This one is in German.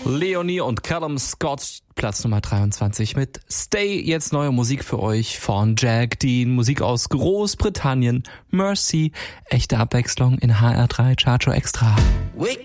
Leonie und Callum Scott, Platz Nummer 23 mit Stay. Jetzt neue Musik für euch von Jack Dean, Musik aus Großbritannien, Mercy, echte Abwechslung in HR3 Charger Extra.